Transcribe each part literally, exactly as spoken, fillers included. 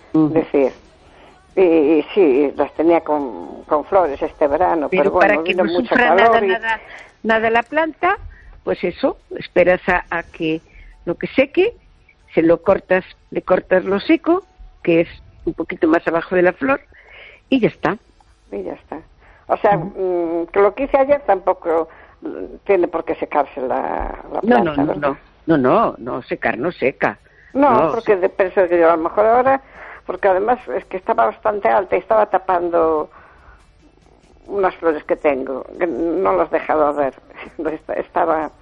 uh-huh. decir. Y, y sí, las tenía con, con flores este verano, pero, pero bueno, para que vino no mucho sufra calor nada, y... nada, nada la planta, pues eso, esperas a, a que lo que seque, se lo cortas, le cortas lo seco, que es un poquito más abajo de la flor, y ya está. Y ya está. O sea, uh-huh. que lo que hice ayer tampoco tiene por qué secarse la, la planta, no, no, no, no, no, no, no, secar no seca. No, no porque se... pienso que yo a lo mejor ahora, porque además es que estaba bastante alta y estaba tapando unas flores que tengo, que no las he dejado ver, estaba,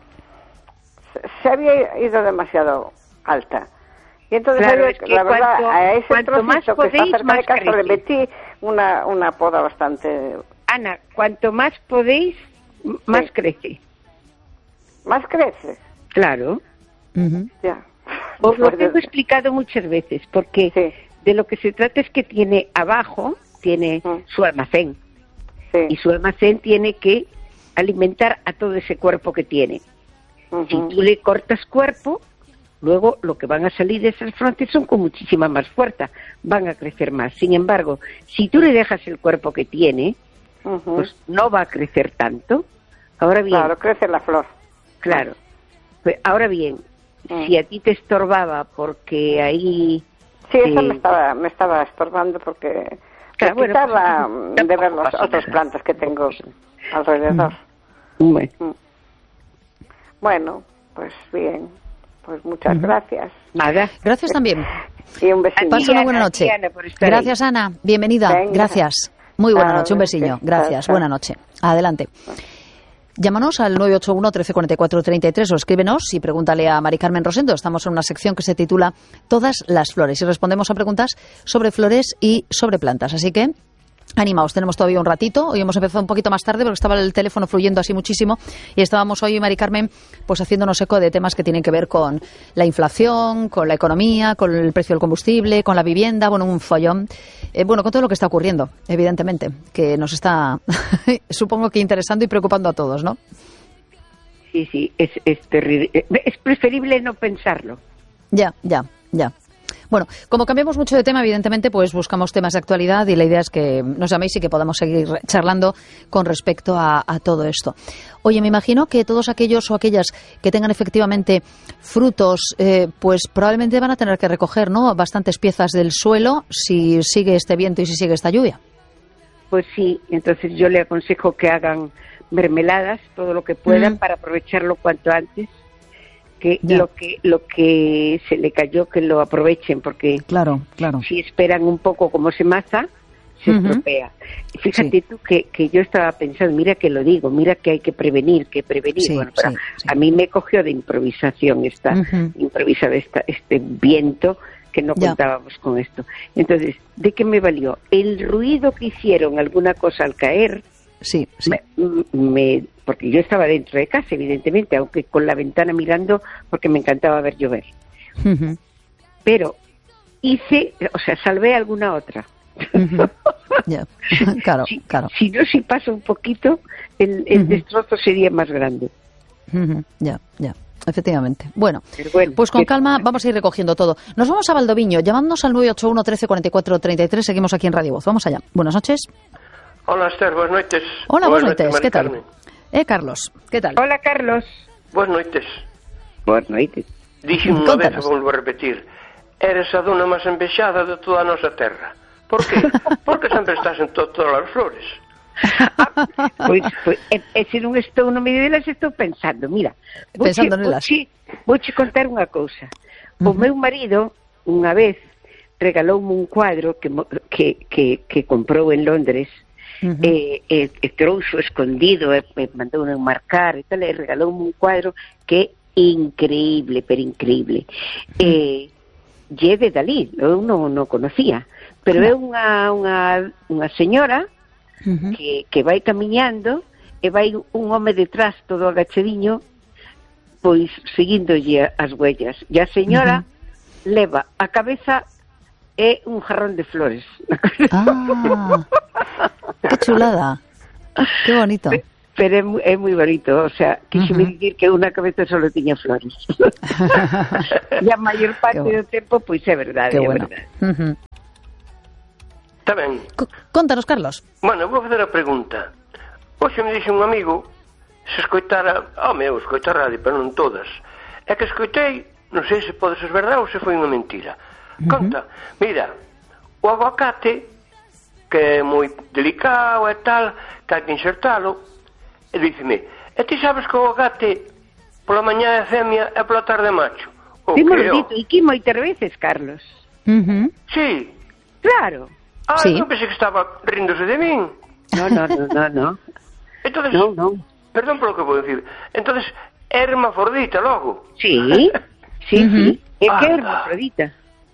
se había ido demasiado alta. Y entonces, claro, había, es que la verdad, cuanto, a ese trocito más que podéis, está cerca de casa crece. le metí una, una poda bastante... Ana, cuanto más podéis, más sí. crece. ¿Más crece? Claro. Uh-huh. Ya. Os lo tengo explicado muchas veces, porque sí. de lo que se trata es que tiene abajo, tiene uh-huh. su almacén. Sí. Y su almacén tiene que alimentar a todo ese cuerpo que tiene. Uh-huh. Si tú le cortas cuerpo, luego lo que van a salir de esas frontes son con muchísima más fuerza, van a crecer más. Sin embargo, si tú le dejas el cuerpo que tiene, uh-huh. pues no va a crecer tanto. Ahora bien, claro, crece la flor. Claro. Pues ahora bien, uh-huh. si a ti te estorbaba porque ahí... Sí, eso eh, me estaba me estaba estorbando porque claro, me quitaba bueno, pues, de ver las otras plantas que tengo alrededor. Uh-huh. Bueno. Uh-huh. Bueno, pues bien. Pues muchas uh-huh. gracias. Nada. Gracias también. Y un besito. Pasa una buena noche. Ana, gracias, ahí. Ana. Bienvenida. Venga. Gracias. Muy buena ah, noche. Un besillo. Gracias. Chao, buena noche. Adelante. Llámanos al nueve ocho uno, trece cuarenta y cuatro, treinta y tres o escríbenos y pregúntale a Mari Carmen Rosendo. Estamos en una sección que se titula Todas las flores y respondemos a preguntas sobre flores y sobre plantas. Así que... animaos, tenemos todavía un ratito. Hoy hemos empezado un poquito más tarde porque estaba el teléfono fluyendo así muchísimo y estábamos hoy, Mari Carmen, pues haciéndonos eco de temas que tienen que ver con la inflación, con la economía, con el precio del combustible, con la vivienda, bueno, un follón. Eh, bueno, con todo lo que está ocurriendo, evidentemente, que nos está, supongo que interesando y preocupando a todos, ¿no? Sí, sí, es, es terrible. Es preferible no pensarlo. Ya, ya, ya. Bueno, como cambiamos mucho de tema, evidentemente, pues buscamos temas de actualidad y la idea es que nos llaméis y que podamos seguir charlando con respecto a, a todo esto. Oye, me imagino que todos aquellos o aquellas que tengan efectivamente frutos, eh, pues probablemente van a tener que recoger, ¿no?, bastantes piezas del suelo si sigue este viento y si sigue esta lluvia. Pues sí, entonces yo le aconsejo que hagan mermeladas, todo lo que puedan, mm. para aprovecharlo cuanto antes. Que ya. lo que lo que se le cayó que lo aprovechen, porque claro, claro. si esperan un poco como se masa, se uh-huh. estropea. Fíjate sí. tú que, que yo estaba pensando, mira que lo digo, mira que hay que prevenir, que prevenir. Sí, bueno, pero sí, sí. a mí me cogió de improvisación esta uh-huh. improvisada esta, este viento que no ya. contábamos con esto. Entonces, ¿de qué me valió? El ruido que hicieron alguna cosa al caer. Sí, sí. Me, me, porque yo estaba dentro de casa, evidentemente, aunque con la ventana mirando, porque me encantaba ver llover. Uh-huh. Pero hice, o sea, salvé alguna otra. Uh-huh. Yeah. Claro, si, claro. Si no, si pasa un poquito, el, el uh-huh. destrozo sería más grande. Uh-huh. Ya, ya. Efectivamente. Bueno, bueno, pues con que... calma vamos a ir recogiendo todo. Nos vamos a Valdoviño, llamándonos al nueve ocho uno, trece cuarenta y cuatro, treinta y tres. Seguimos aquí en Radio Voz. Vamos allá. Buenas noches. Hola, Esther, buenas noches. Hola, buenas, buenas noches, noches ¿qué tal? Carmen. Eh, Carlos, ¿qué tal? Hola, Carlos. Buenas noches. Buenas noches. Dixen unha vez, volvo a repetir, eres a dona máis envexada de toda a nosa terra. Por qué? Porque sempre estás en to todas as flores. Ah, pois, pois, e, e se non estou no medio delas, estou pensando, mira, pensando nelas. Vou che contar unha cousa. O uh-huh. meu marido, unha vez, regaloume un cuadro que, que, que, que comprou en Londres. Uh-huh. e, e, e trouxo escondido e, e mandou enmarcar e tal, e regaloume un cuadro que é increíble, pero increíble. Uh-huh. E, e de Dalí, eu non, non conocía, pero uh-huh. é unha, unha, unha señora uh-huh. que, que vai camiñando e vai un home detrás todo agachadiño, pois seguíndolle as huellas, e a señora uh-huh. leva a cabeza é un jarrón de flores. Ah, qué chulada, qué bonito. Pero é moi, é moi bonito, o sea, quixeme uh-huh. dicir que unha cabeza só tiña flores. E a maior parte do tempo, pois é verdade, qué é bueno. verdade. Uh-huh. Está ben. C Contanos, Carlos. Bueno, vou fazer a pregunta. Hoxe me dixe un amigo se escoitara... Oh, meu, escoita a radio, pero non todas. É que escoitei, non sei se pode ser verdade ou se foi unha mentira. Uh-huh. Conta, mira, o aguacate, que é moi delicado e tal, que hai que insertalo, e díceme, e ti sabes que o aguacate pola mañá é femia e pola tarde é macho? Temos dito aquí moitas veces, Carlos. Uh-huh. Sí. Claro. Ah, sí. Non pensei que estaba rindose de min. No, no, no, no, no. Entonces, no, no. Perdón por lo que vou dicir. Entonces, é hermafrodita logo. Sí, sí, uh-huh. sí. É que é hermafrodita.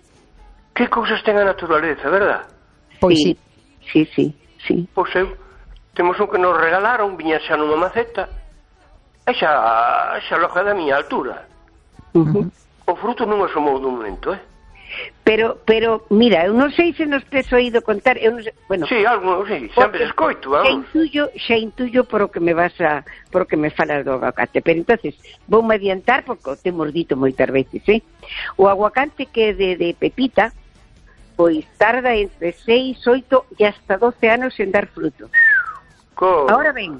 Que cousas ten a naturaleza, verdad? Pois sí. Sí, sí, sí. Pois eu, temos un que nos regalaron, viña xa nunha maceta, e xa, xa loja da miña altura. Uh-huh. O fruto non asomou dun momento, eh? Pero, pero, mira, eu non sei se nos tes oído contar, eu non sei, bueno... Sí, algo, sí, sempre escoito, vamos. Xa intuyo, xa intuyo por o que me vas a, por o que me falas do aguacate, pero entonces, vou me adiantar, porque o temos dito moitas veces, eh? O aguacate que é de, de pepita, pois tarda entre seis, oito e hasta doce anos en dar fruto. ¿Cómo? Ahora ben,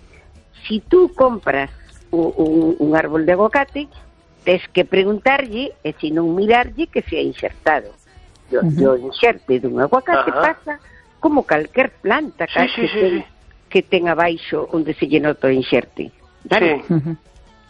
si tú compras un, un, un árbol de aguacate, tes que preguntarlle, e se non mirarlle, que se ha insertado. O uh-huh. inxerte dun aguacate uh-huh. pasa como calquer planta sí, que, sí, ten, sí. que ten abaixo onde se lle nota o inxerte. Vale? Sí. Uh-huh.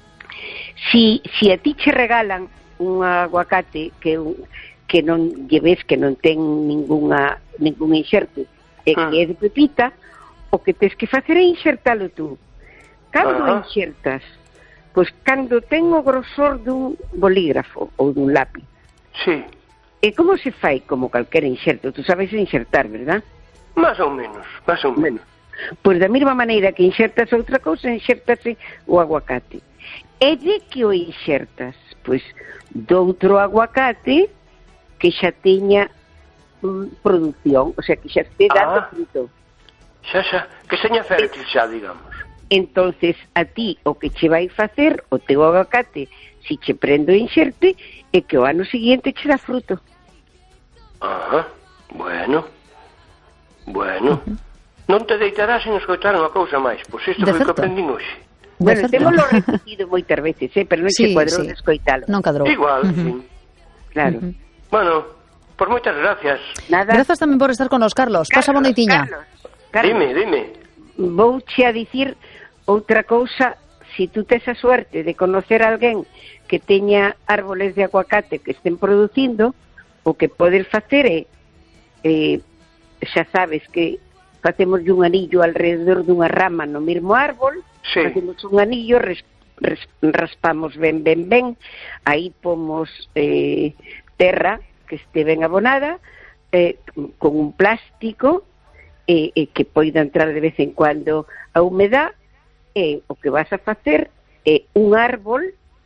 Si, si a ti che regalan un aguacate que, que non lle ves que non ten ninguna, ningún inxerte, e uh-huh. que é de pepita, o que tes que facer é inxertalo tú. Cando uh-huh. inxertas? Pois cando ten o grosor dun bolígrafo ou dun lápiz. Sí. E como se fai como calquera inxerto? Tú sabes inxertar, verdad? Más ou menos, más ou menos. Pois da mesma maneira que inxertas outra cousa, inxertase o aguacate. E de que o inxertas? Pois doutro aguacate que xa teña mm, produción, o sea, que xa este dando ah, fruto. Xa, xa, que seña fértil xa, digamos. Entonces, a ti o que che vai facer o teu aguacate, si che prendo o inxerte, é que o ano seguinte che dá fruto. Ajá, bueno, bueno. Uh-huh. Non te deitarás sen escoitar unha cousa máis, pois isto foi que aprendín hoxe. Bueno, témoslo repetido moitas veces, eh, pero non sí, se cuadrou sí. de escoitalo. Non cadrou. Igual, uh-huh. sí. Claro. Uh-huh. Bueno, por moitas gracias. Nada. Grazas tamén por estar con nos, Carlos. Carlos Pasa boneitiña. Carlos, Carlos, dime, dime. Vouche a dicir outra cousa, si tú tes a suerte de conocer a alguén que teña árboles de aguacate que estén producindo, o que podes facer é, eh, xa sabes que facemos un anillo alrededor dunha rama no mesmo árbol, sí. facemos un anillo, res, res, raspamos ben, ben, ben, aí pomos eh, terra que este ben abonada, eh, con un plástico, eh, eh, que poida entrar de vez en cuando a humedad, e o que vas a facer é un árbol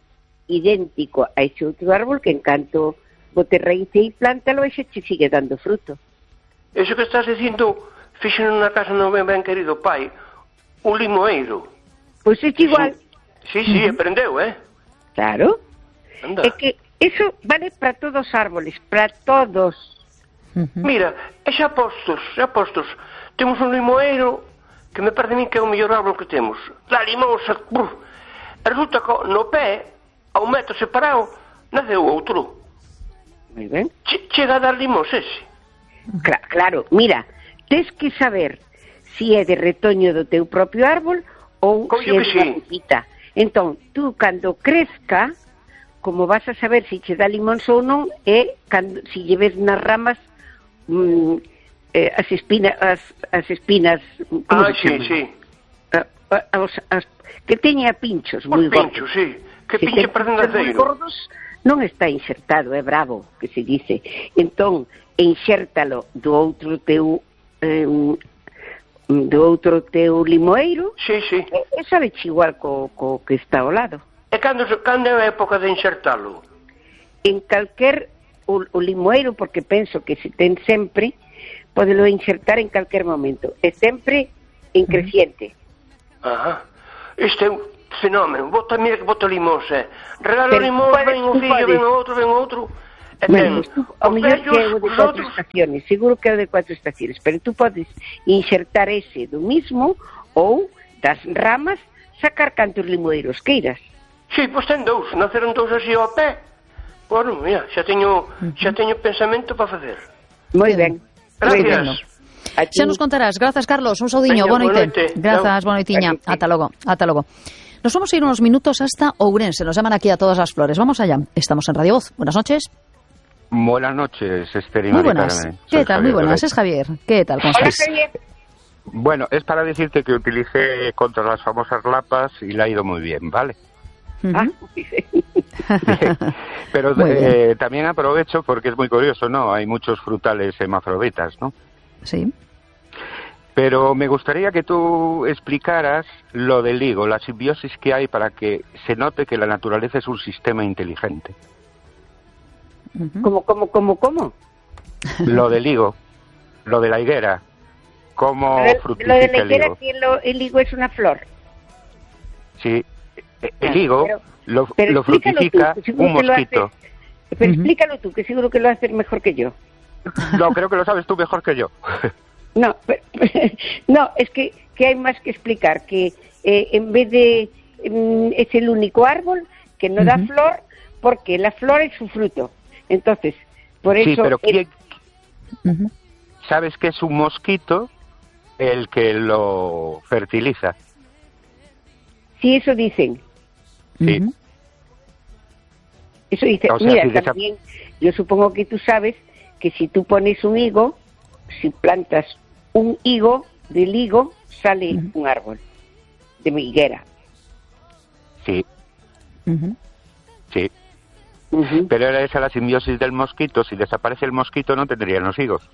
idéntico a ese outro árbol que en canto bote raíce e plántalo e xe te sigue dando fruto. Eso que estás dicindo fixen na casa no ben, ben querido pai, un limoeiro. Pois é igual. Sí, sí, sí, uh-huh. aprendeu, eh? Claro. Anda. É que eso vale para todos os árboles, para todos. Uh-huh. Mira, e xa postos, xa postos, temos un limoeiro que me parece a mí que é o mellor árbol que temos. La limosa, bruf, resulta que no pé, a un metro separado, naceu outro. Moi ben. Che, chega a dar limos ese. Cla- claro, mira, tes que saber si é de retoño do teu propio árbol ou Coño se é que de sí. unha pepita. Entón, tú, cando crezca, como vas a saber se che dá limóns ou non, é cando, si lle ves nas ramas mm, eh, as espinas, as, as espinas, como Ah, se sí, chama? sí. A, a, as, as, que teña pinchos Os moi pinchos, gordos. sí. Que Se pinche ten parecen de pinchos moi aceiro. gordos, non está insertado, é bravo, que se dice. Entón, inxértalo do outro teu eh, do outro teu limoeiro, Sí, sí. e, e sabeche igual co, co que está ao lado. E cando, cando é a época de insertalo? En calquer o, o limoeiro, porque penso que se ten sempre, podelo insertar en calquer momento. É sempre en creciente. Ajá. Este é un fenómeno. Bota, mira que bota limóns, eh. Regalo Pero limóns, podes, ven un tú fillo, podes. ven outro, ven outro. Bueno, tú, o mellor que é o de cuatro estaciones, seguro que é o de cuatro estaciones, pero tú podes insertar ese do mismo ou das ramas sacar cantos limoeiros queiras. Sí, pois ten dous, naceron dous así ao pé. Bueno, mira, xa teño, xa teño pensamento para facer. Moi ben. Gracias. Xa nos contarás. Grazas, Carlos. Un saudiño. Boa noite. Grazas, boa noitiña. Ata logo. Ata logo. Nos vamos a ir unos minutos hasta Ourense. Nos llaman aquí a todas las flores. Vamos allá. Estamos en Radio Voz. Buenas noches. Buenas noches, Esther y Muy Mari buenas. Carmen. ¿Qué Soy tal? Javier Muy buenas. Dolay. Es Javier. ¿Qué tal? ¿Cómo Hola, estás? Javier. Bueno, es para decirte que utilicé contra las famosas lapas y le ha ido muy bien, ¿vale? Uh-huh. Ah, Pero Muy bien. eh, también aprovecho porque es muy curioso, ¿no? Hay muchos frutales hermafroditas, ¿no? Sí. Pero me gustaría que tú explicaras lo del higo, la simbiosis que hay para que se note que la naturaleza es un sistema inteligente. Uh-huh. ¿Cómo, cómo, cómo, cómo? Lo del higo, lo de la higuera, cómo Lo de, lo fructifica de la el higuera higo. que lo, el higo es una flor. Sí, el higo Pero- lo, pero lo explícalo fructifica tú, que seguro un que lo mosquito. haces- Pero Ujú. explícalo tú, que seguro que lo haces mejor que yo. No, creo que lo sabes tú mejor que yo. No, pero- no, es que, que hay más que explicar, que eh, en vez de... mm, es el único árbol que no da Ujú. flor, porque la flor es su fruto. Entonces, por eso... Sí, pero el- ¿quién- Uh-huh. sabes que es un mosquito el que lo fertiliza? sí, eso dicen. Sí. Uh-huh. Eso dice, O sea, mira, sí que esa- también, yo supongo que tú sabes que si tú pones un higo, si plantas un higo, del higo sale Ujú. un árbol de higuera. Sí, Uh-huh. sí. Ujú. Pero era esa la simbiosis del mosquito. Si desaparece el mosquito no tendrían los higos.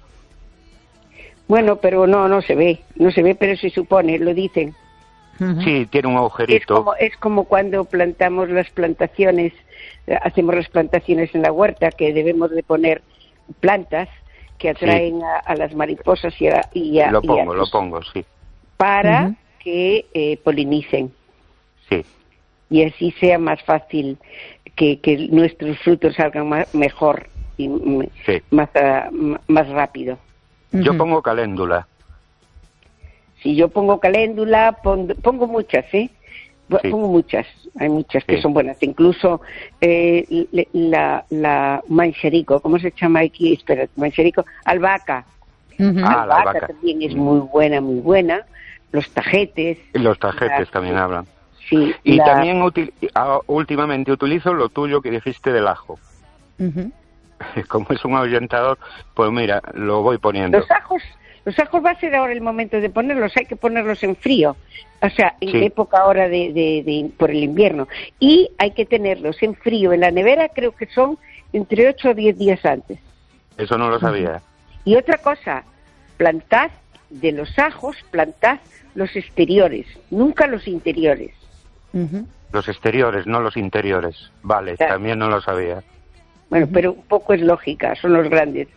Bueno, pero no, no se ve, no se ve, pero se supone, lo dicen. Uh-huh. Sí, tiene un Es agujerito. como, es como cuando plantamos las plantaciones, eh, hacemos las plantaciones en la huerta, que debemos de poner plantas que atraen a, a las mariposas y a, y a- Lo y a pongo, lo los- pongo, sí. para Ujú. que eh, polinicen Sí, y así sea más fácil que, que nuestros frutos salgan ma- mejor y mm, sí. más, ah, m- más rápido. Yo Ujú. pongo caléndula. Si yo pongo caléndula, pon- pongo muchas, ¿eh? Bu- Sí. Pongo muchas, hay muchas que Sí. son buenas. Incluso eh, le- la, la mancherico, ¿cómo se llama aquí? Espera, mancherico, albahaca. Ujú. Ah, la albahaca albahaca. también es muy buena, muy buena. Los tajetes. Y los tajetes las- también hablan. Sí, Y la- también util- ah, últimamente utilizo lo tuyo que dijiste del ajo. Ujú. Como es un ahuyentador, pues mira, lo voy poniendo. Los ajos, los ajos va a ser ahora el momento de ponerlos, hay que ponerlos en frío, o sea, en Sí. época ahora de, de, de- por el invierno. Y hay que tenerlos en frío en la nevera, creo que son entre ocho o diez días antes. Eso no lo sabía. Y otra cosa, plantad de los ajos, plantad los exteriores, nunca los interiores. Ujú. Los exteriores, no los interiores. Vale, Claro. también no lo sabía. Bueno, pero un poco es lógica, son los grandes.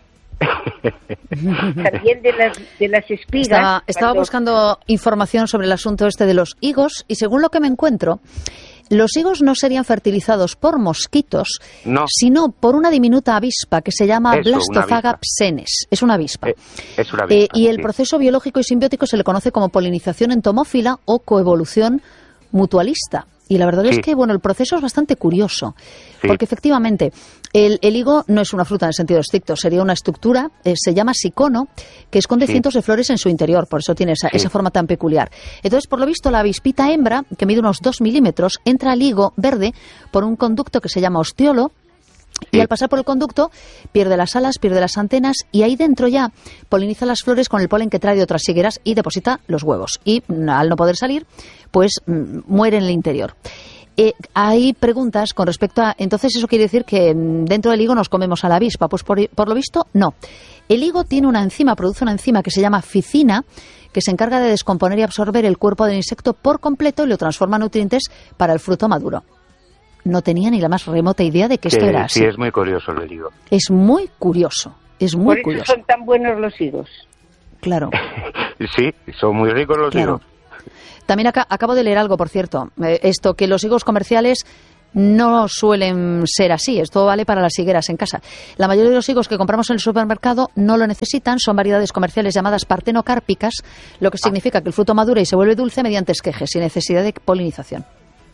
También de las, de las espigas. Estaba, estaba cuando- buscando información sobre el asunto este de los higos y según lo que me encuentro, los higos no serían fertilizados por mosquitos, No. sino por una diminuta avispa que se llama Eso, una Blastofaga avispa. psenes. Es una avispa. Eh, es una Eh, avispa, y el sí. proceso biológico y simbiótico se le conoce como polinización entomófila o coevolución mutualista. Y la verdad Sí. es que, bueno, el proceso es bastante curioso, Sí. porque efectivamente el, el higo no es una fruta en el sentido estricto, sería una estructura, eh, se llama sicono, que esconde Sí. cientos de flores en su interior, por eso tiene esa, Sí. esa forma tan peculiar. Entonces, por lo visto, la avispita hembra, que mide unos dos milímetros, entra al higo verde por un conducto que se llama ostiolo, y Sí. al pasar por el conducto pierde las alas, pierde las antenas y ahí dentro ya poliniza las flores con el polen que trae de otras higueras y deposita los huevos. Y mm, al no poder salir, pues mm, muere en el interior. Eh, hay preguntas con respecto a... Entonces, ¿eso quiere decir que mm, dentro del higo nos comemos a la avispa? Pues por, por lo visto, no. El higo tiene una enzima, produce una enzima que se llama ficina, que se encarga de descomponer y absorber el cuerpo del insecto por completo y lo transforma en nutrientes para el fruto maduro. No tenía ni la más remota idea de que esto Que era así. sí, es muy curioso, le digo. Es muy curioso, es Por muy eso curioso. son tan buenos los higos. Claro, Sí, son muy ricos los claro. higos. También acá, acabo de leer algo, por cierto. Eh, esto, que los higos comerciales no suelen ser así. Esto vale para las higueras en casa. La mayoría de los higos que compramos en el supermercado no lo necesitan. Son variedades comerciales llamadas partenocárpicas, lo que significa que el fruto madura y se vuelve dulce mediante esquejes, sin necesidad de polinización.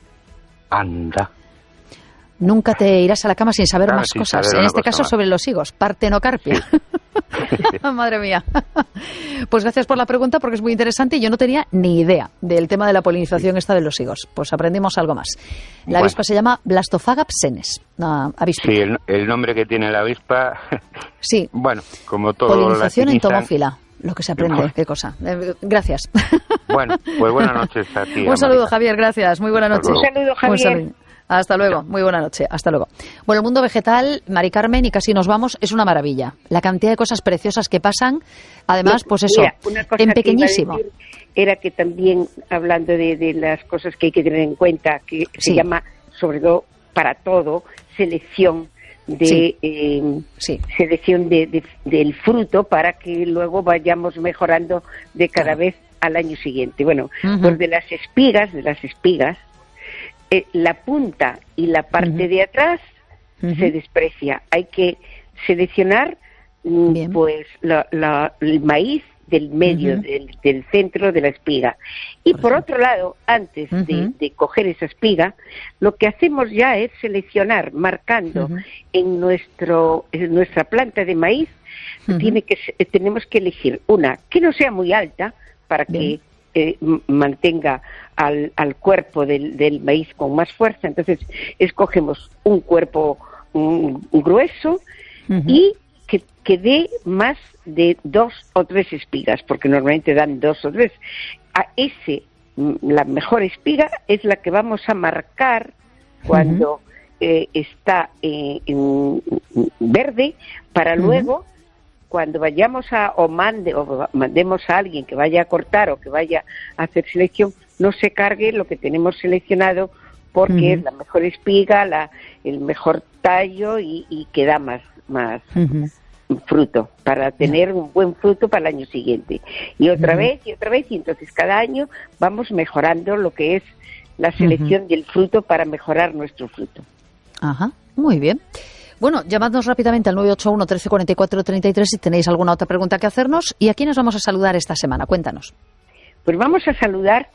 Anda. Nunca te irás a la cama sin saber Claro, más sin cosas. saber En una este cosa caso más. sobre los higos, partenocarpia. Madre mía. Pues gracias por la pregunta porque es muy interesante y yo no tenía ni idea del tema de la polinización esta de los higos. Pues aprendimos algo más. La Bueno. avispa se llama Blastophaga psenes. Una avispa. Sí, el, el nombre que tiene la avispa, Sí. bueno, como todo Polinización latinizan. entomófila. Lo que se aprende, Bueno. qué cosa. Eh, gracias. Bueno, pues buenas noches a ti. Un saludo, América. Javier, gracias. Muy buena Hasta noche. luego. Un saludo, Un Javier. saludo. Hasta luego, muy buena noche, hasta luego. Bueno, el mundo vegetal, Mari Carmen, y casi nos vamos, es una maravilla. La cantidad de cosas preciosas que pasan, además, pues eso, Mira, una cosa en que pequeñísimo. iba a decir era que también, hablando de, de las cosas que hay que tener en cuenta, que Sí. se llama, sobre todo para todo, selección de Sí. eh, Sí. selección de, de- del fruto para que luego vayamos mejorando de cada Claro. vez al año siguiente. Bueno, Ujú. pues de las espigas, de las espigas, eh, la punta y la parte Ujú. de atrás Ujú. se desprecia. Hay que seleccionar mm, Bien. pues la- la- el maíz del medio, Ujú. del, del centro de la espiga. Y por otro lado, antes de, Ujú. de coger esa espiga, lo que hacemos ya es seleccionar, marcando Ujú. en nuestro en nuestra planta de maíz, Ujú. tiene que se- tenemos que elegir una que no sea muy alta para Bien. que eh, m- mantenga al, al cuerpo del, del maíz con más fuerza. Entonces escogemos un cuerpo mm, grueso Ujú. y que, que dé más de dos o tres espigas, porque normalmente dan dos o tres. A ese, mm, la mejor espiga es la que vamos a marcar cuando eh, está eh, en- en verde, para Ujú. luego, cuando vayamos a, o mande, o mandemos a alguien que vaya a cortar o que vaya a hacer selección, no se cargue lo que tenemos seleccionado, porque Ujú. es la mejor espiga, la, el mejor tallo y, y que da más, más Ujú. fruto, para tener un buen fruto para el año siguiente. Y otra Ujú. vez, y otra vez, y entonces cada año vamos mejorando lo que es la selección del fruto para mejorar nuestro fruto. Ajá, muy bien. Bueno, llamadnos rápidamente al nueve ocho uno, trece cuarenta y cuatro, treinta y tres si tenéis alguna otra pregunta que hacernos. ¿Y a quiénes vamos a saludar esta semana? Cuéntanos. Pues vamos a saludar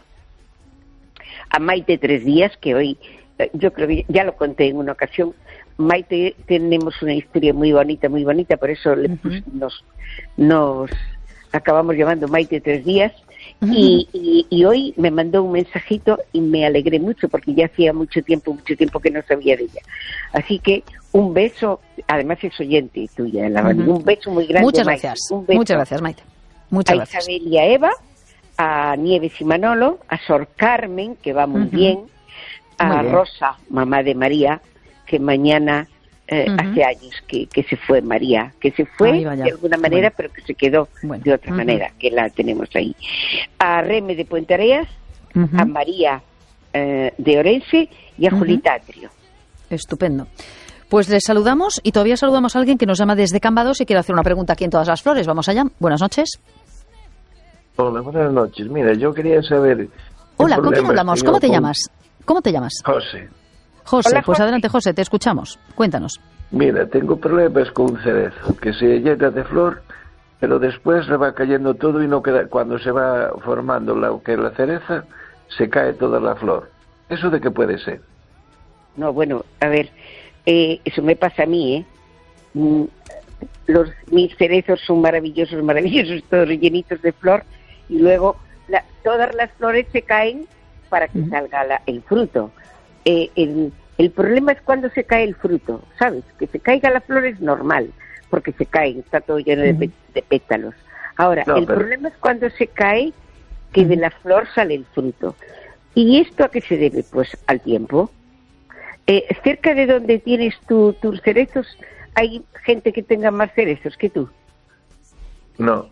a Maite Tres Días, que hoy, eh, yo creo que ya lo conté en una ocasión. Maite, tenemos una historia muy bonita, muy bonita, por eso le Ujú. pus- nos, nos acabamos llamando Maite Tres Días. Y, y, y hoy me mandó un mensajito y me alegré mucho porque ya hacía mucho tiempo, mucho tiempo que no sabía de ella. Así que un beso, además es oyente tuya, la verdad, Ujú. un beso muy grande. Muchas Maite. gracias. Un beso Muchas gracias, Maite. Muchas a gracias. Isabel y a Eva, a Nieves y Manolo, a Sor Carmen, que va muy Ujú. bien, a Muy bien. Rosa, mamá de María, que mañana eh, Ujú. hace años que, que se fue María, que se fue Ahí va ya. de alguna manera, Bueno. pero que se quedó Bueno. de otra Ujú. manera, que la tenemos ahí. A Reme de Puente Areas, Ujú. a María eh, de Orense y a Ujú. Julita Atrio. Estupendo. Pues les saludamos y todavía saludamos a alguien que nos llama desde Cambados y quiere hacer una pregunta aquí en Todas las Flores. Vamos allá. Buenas noches. Hola, buenas noches. Mira, yo quería saber... Hola, qué ¿con quién problemas hablamos? tengo ¿Cómo te con llamas? ¿Cómo te llamas? José. José, Hola, pues José. adelante, José, te escuchamos. Cuéntanos. Mira, tengo problemas con un cerezo, que se llena de flor, pero después le va cayendo todo y no queda... Cuando se va formando la, que es la cereza, se cae toda la flor. ¿Eso de qué puede ser? No, bueno, a ver, eh, eso me pasa a mí, ¿eh? Mm, Los, mis cerezos son maravillosos, maravillosos, todos llenitos de flor, y luego la- todas las flores se caen para que Ujú. salga la- el fruto. Eh, el, el problema es cuando se cae el fruto, ¿sabes? Que se caiga la flor es normal, porque se cae, está todo lleno de, Ujú. pe- de pétalos. Ahora, No, el pero- problema es cuando se cae, que de Ujú. la flor sale el fruto. ¿Y esto a qué se debe? Pues al tiempo. Eh, cerca de donde tienes tu, tus cerezos, ¿hay gente que tenga más cerezos que tú? No,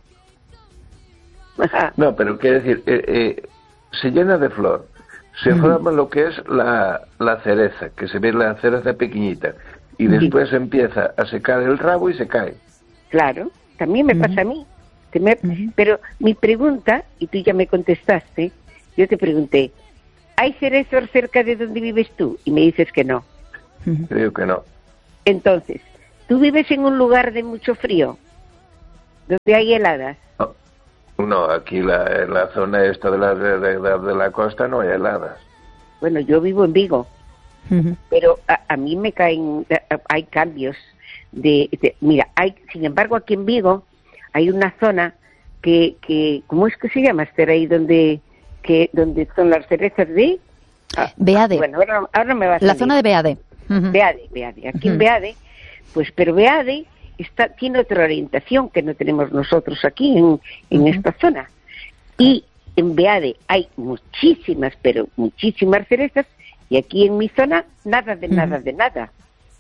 no, pero quiere decir, eh, eh, se llena de flor, se Ujú. forma lo que es la, la cereza, que se ve la cereza pequeñita, y después empieza a secar el rabo y se cae. Claro, también me Ujú. pasa a mí. Que me- Ujú. Pero mi pregunta, y tú ya me contestaste, yo te pregunté, ¿hay cerezos cerca de donde vives tú? Y me dices que no. Creo que no. Entonces, ¿tú vives en un lugar de mucho frío? ¿Donde hay heladas? No, no aquí la, en la zona esta de la, de, de, de la costa no hay heladas. Bueno, yo vivo en Vigo, Uh-huh. pero a, a mí me caen, hay cambios de, de... Mira, hay, sin embargo, aquí en Vigo hay una zona que, que ¿cómo es que se llama, Esther, ahí donde, que, donde son las cerezas de...? Ah, Beade. Bueno, ahora, ahora me va a salir. La zona de Beade. Uh-huh. Beade, Beade. Aquí Uh-huh. en Beade, pues, pero Beade está, tiene otra orientación que no tenemos nosotros aquí en, en uh-huh. esta zona. Y en Beade hay muchísimas, pero muchísimas cerezas, y aquí en mi zona nada de uh-huh. nada de nada.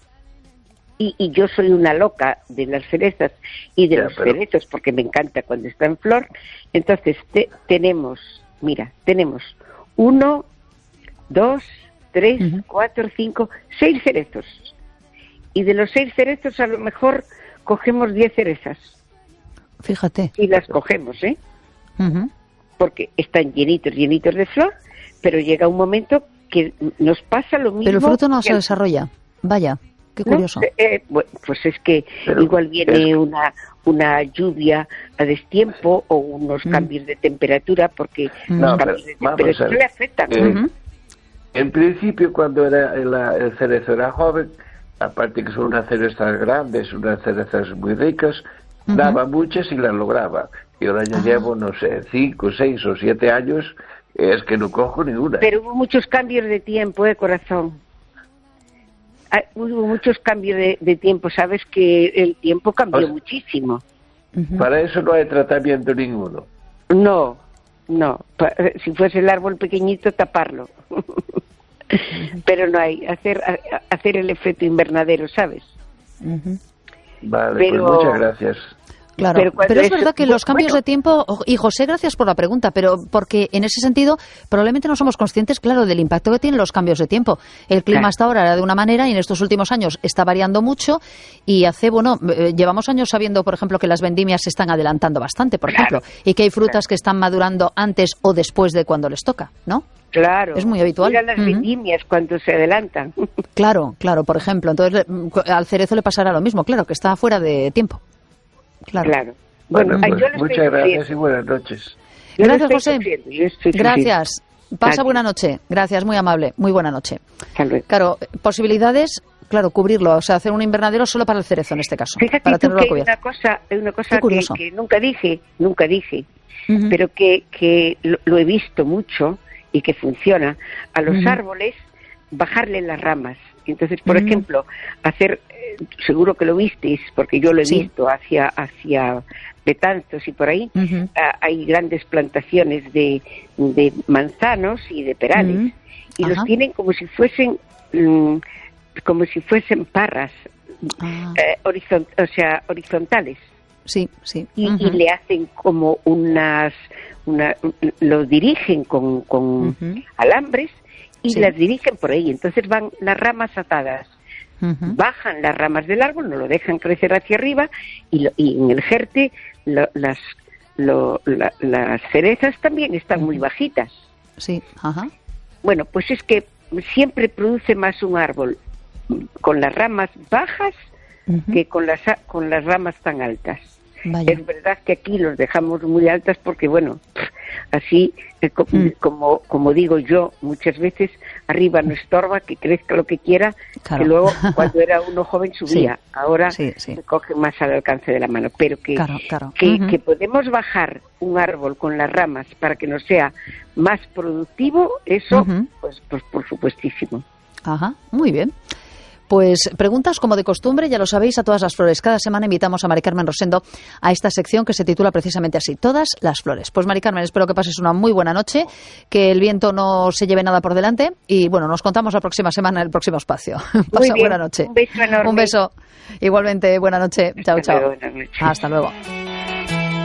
Y, y yo soy una loca de las cerezas y de ya, los pero... cerezos, porque me encanta cuando está en flor. Entonces te, tenemos, mira, tenemos uno, dos, tres, uh-huh. cuatro, cinco, seis cerezos. Y de los seis cerezos a lo mejor cogemos diez cerezas. Fíjate. Y las cogemos, ¿eh? Uh-huh. Porque están llenitos, llenitos de flor, pero llega un momento que nos pasa lo mismo. Pero el fruto no que se desarrolla. Vaya, qué curioso. ¿No? Eh, bueno, pues es que pero, igual viene es... una una lluvia a destiempo o unos mm. cambios de temperatura, porque no, los cambios de temperatura ver, le afectan. Eh, uh-huh. En principio, cuando era el, el cerezo era joven, aparte que son unas cerezas grandes, unas cerezas muy ricas, uh-huh. daba muchas y las lograba. Y ahora ya uh-huh. llevo, no sé, cinco, seis o siete años, es que no cojo ninguna. Pero hubo muchos cambios de tiempo, ¿eh, corazón? Ah, hubo muchos cambios de, de tiempo, sabes que el tiempo cambió o sea, muchísimo. Uh-huh. Para eso no hay tratamiento ninguno. No, no. Pa, si fuese el árbol pequeñito, taparlo. Pero no hay, hacer hacer el efecto invernadero, ¿sabes? Uh-huh. Vale, pero, pues muchas gracias. Claro, pero, pero es eso, verdad que los cambios bueno, de tiempo, y José, gracias por la pregunta, pero porque en ese sentido probablemente no somos conscientes, claro, del impacto que tienen los cambios de tiempo. El clima claro. hasta ahora era de una manera y en estos últimos años está variando mucho y hace, bueno, eh, llevamos años sabiendo, por ejemplo, que las vendimias se están adelantando bastante, por claro. ejemplo, y que hay frutas claro. que están madurando antes o después de cuando les toca, ¿no? Claro. Es muy habitual. Mira las uh-huh. vendimias cuando se adelantan. Claro, claro, por ejemplo. Entonces, al cerezo le pasará lo mismo, claro, que está fuera de tiempo. Claro. Claro. Bueno, bueno pues, muchas gracias sufriendo. Y buenas noches. Yo gracias, José. Gracias. Pasa gracias. Buena noche. Gracias, muy amable. Muy buena noche. Claro, posibilidades, claro, cubrirlo, o sea, hacer un invernadero solo para el cerezo en este caso. Fíjate para tú tenerlo que hay cubierto. una cosa, una cosa que, que nunca dije, nunca dije, uh-huh. pero que, que lo, lo he visto mucho y que funciona. A los uh-huh. árboles, bajarle las ramas. Entonces, por uh-huh. ejemplo, hacer, eh, seguro que lo visteis, porque yo lo he sí. visto hacia hacia Betanzos y por ahí, uh-huh. uh, hay grandes plantaciones de, de manzanos y de perales, uh-huh. y uh-huh. los tienen como si fuesen um, como si fuesen parras, uh-huh. eh, horizont- o sea, horizontales. Sí, sí. Y, uh-huh. y le hacen como unas, una, lo dirigen con, con uh-huh. alambres y sí. las dirigen por ahí. Entonces van las ramas atadas. Uh-huh. Bajan las ramas del árbol, no lo dejan crecer hacia arriba y, lo, y en el jerte lo, las, lo, la, las cerezas también están uh-huh. muy bajitas. Sí, ajá. Bueno, pues es que siempre produce más un árbol con las ramas bajas uh-huh. que con las, con las ramas tan altas. Vaya. Es verdad que aquí los dejamos muy altas porque, bueno, así eh, co- mm. como como digo yo muchas veces, arriba no estorba, que crezca lo que quiera, claro. que luego cuando era uno joven subía, sí. ahora sí, sí. se coge más al alcance de la mano, pero que, claro, claro. que, uh-huh. que podemos bajar un árbol con las ramas para que nos sea más productivo, eso uh-huh. pues, pues por supuestísimo. Ajá, muy bien. Pues preguntas como de costumbre, ya lo sabéis, a todas las flores. Cada semana invitamos a Mari Carmen Rosendo a esta sección que se titula precisamente así, Todas las flores. Pues Mari Carmen, espero que pases una muy buena noche, que el viento no se lleve nada por delante y bueno, nos contamos la próxima semana en el próximo espacio. Pasa buena noche. Un beso enorme. Un beso. Igualmente, buena noche. Chao, Hasta chao. luego, buena noche. Hasta luego.